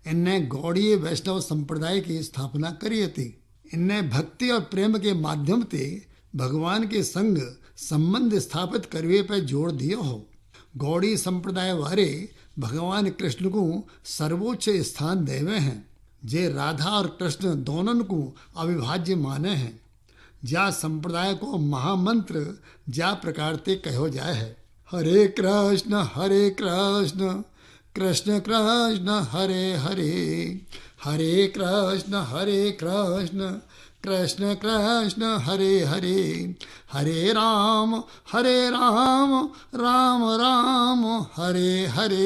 इनने गौड़ीय वैष्णव संप्रदाय की स्थापना करी थी। इनने भक्ति और प्रेम के माध्यम से भगवान के संग संबंध स्थापित करने पर जोर दियो हो। गौड़ी संप्रदाय वाले भगवान कृष्ण को सर्वोच्च स्थान देवे हैं। जे राधा और कृष्ण दोनों को अविभाज्य माने हैं। जा संप्रदाय को महामंत्र जा प्रकार ते कहो जाए है, हरे कृष्ण कृष्ण कृष्ण हरे हरे, हरे कृष्ण कृष्ण कृष्ण हरे हरे, हरे राम राम राम हरे हरे।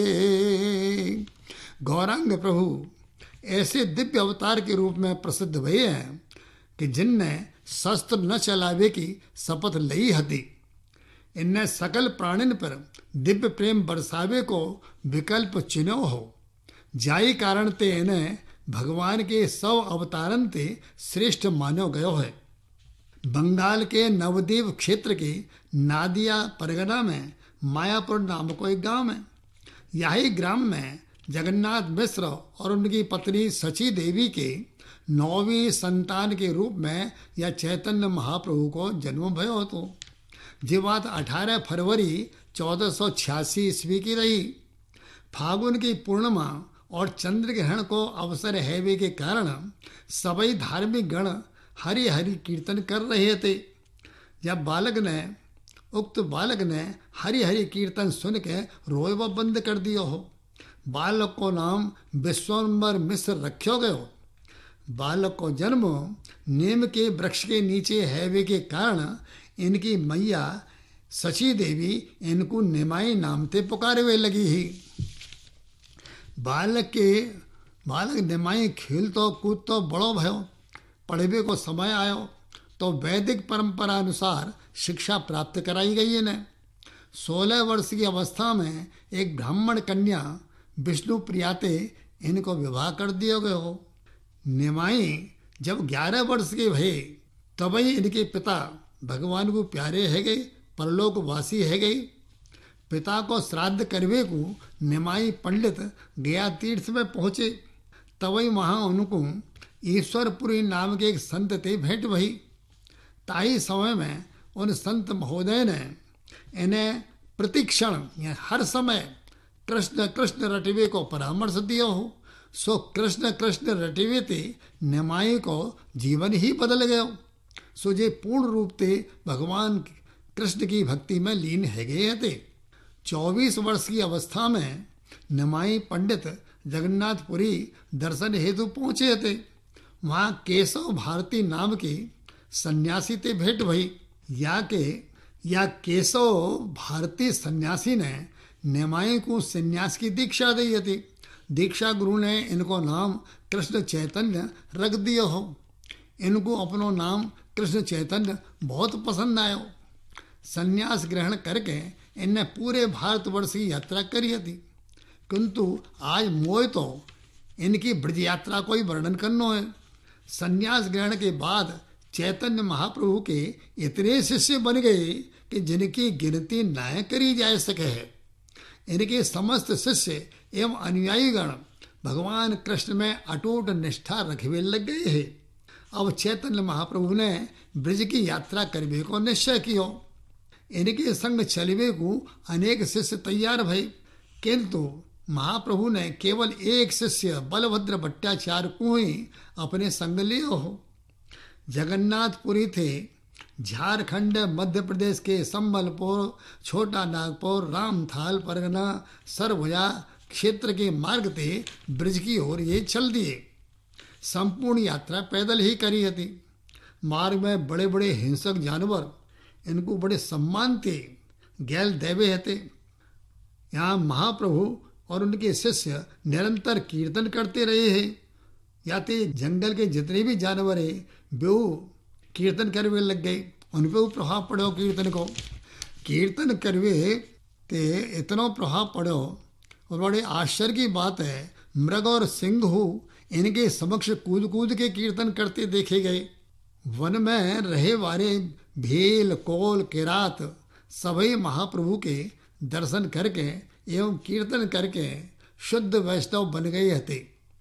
गौरांग प्रभु ऐसे दिव्य अवतार के रूप में प्रसिद्ध भये हैं कि जिनने शस्त्र न चलावे की शपथ लई हती। इनने सकल प्राणिन पर दिव्य प्रेम बरसावे को विकल्प चुनो हो। जाई कारण ते इन्हें भगवान के 100 अवतारन ते श्रेष्ठ मानो गयो है। बंगाल के नवद्वीप क्षेत्र के नादिया परगना में मायापुर नाम को एक गांव है। यही ग्राम में जगन्नाथ मिश्र और उनकी पत्नी सची देवी के 9वीं संतान के रूप में यह चैतन्य महाप्रभु को जन्म भयो तो। ये बात 18 फरवरी 1486 ईस्वी की रही। फागुन की पूर्णिमा और चंद्र ग्रहण को अवसर हैवे के कारण सभी धार्मिक गण हरि हरि कीर्तन कर रहे थे। जब उक्त बालक ने हरि हरि कीर्तन सुन के रोएवा बंद कर दियो हो। बालक को नाम विश्वम्बर मिश्र रखो गयो। बालक को जन्म नीम के वृक्ष के नीचे हैवे के कारण इनकी मैया सची देवी इनको निमाई नाम से पुकारे हुए लगी ही। बालक निमाई खेल तो कूद तो बड़ो भयो। पढ़वे को समय आयो तो वैदिक परंपरा अनुसार शिक्षा प्राप्त कराई गई इन्हें। 16 वर्ष की अवस्था में एक ब्राह्मण कन्या विष्णु प्रियाते इनको विवाह कर दिया गया हो। निमाई जब 11 वर्ष के भये तब ही इनके पिता भगवान को प्यारे है गए, परलोकवासी है गई। पिता को श्राद्ध करवे को निमाई पंडित गया तीर्थ में पहुंचे। तभी वहां उनको ईश्वरपुरी नाम के एक संत थे भेंट भई। ताई समय में उन संत महोदय ने इन्हें प्रतिक्षण हर समय कृष्ण कृष्ण रटिवे को परामर्श दिया हो। सो कृष्ण कृष्ण रटिवे ते निमाई को जीवन ही बदल गयो। सो जे पूर्ण रूप से भगवान कृष्ण की भक्ति में लीन है गए थे। 24 वर्ष की अवस्था में निमाई पंडित जगन्नाथपुरी दर्शन हेतु पहुंचे थे। वहां केशव भारती नाम के सन्यासी ते भेंट भई। या केशव भारती सन्यासी ने निमाई को सन्यास की दीक्षा दी थी। दीक्षा गुरु ने इनको नाम कृष्ण चैतन्य रख दिया हो। इनको अपनो नाम कृष्ण चैतन्य बहुत पसंद आयो। सन्यास ग्रहण करके इनने पूरे भारतवर्ष की यात्रा करी थी। किंतु आज मोय तो इनकी ब्रज यात्रा को ही वर्णन करना है। सन्यास ग्रहण के बाद चैतन्य महाप्रभु के इतने शिष्य बन गए कि जिनकी गिनती न करी जा सके है। इनके समस्त शिष्य एवं अनुयायी गण भगवान कृष्ण में अटूट निष्ठा रखवे लग गए हैं। अब चैतन्य महाप्रभु ने ब्रज की यात्रा करने को निश्चय किया। इनके संग चलवे को अनेक शिष्य तैयार भये, किंतु महाप्रभु ने केवल एक शिष्य बलभद्र भट्टाचार्य को ही अपने संग लियो हो। जगन्नाथपुरी थे झारखंड, मध्य प्रदेश के संबलपुर, छोटा नागपुर, रामथाल परगना, सरगुजा क्षेत्र के मार्ग से ब्रज की ओर ये चल दिए। संपूर्ण यात्रा पैदल ही करी थी। मार्ग में बड़े बड़े हिंसक जानवर इनको बड़े सम्मान थे, गैल देवे थे। यहाँ महाप्रभु और उनके शिष्य निरंतर कीर्तन करते रहे हैं। या ते जंगल के जितने भी जानवर है वो कीर्तन करवे लग गए। उन पर प्रभाव पड़ो कीर्तन को। कीर्तन करवे ते इतना प्रभाव पड़ो। और बड़े आश्चर्य की बात है, मृग और सिंह इनके समक्ष कूद कूद के कीर्तन करते देखे गए। वन में रहे वाले भेल, कोल, किरात सभी महाप्रभु के दर्शन करके एवं कीर्तन करके शुद्ध वैष्णव बन गए थे।